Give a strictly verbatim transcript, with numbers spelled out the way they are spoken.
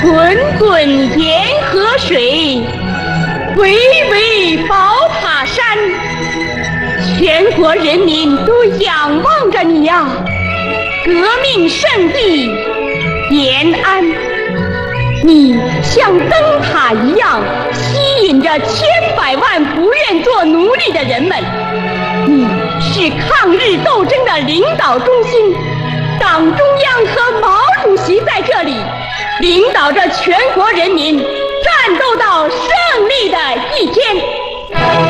滚滚沿河水，巍巍宝塔山，全国人民都仰望着你呀、啊！革命圣地延安，你像灯塔一样吸引着千百万不愿做奴隶的人们。你是抗日斗争的领导中心，党中央和毛主席在这里领导着全国人民战斗到胜利的一天。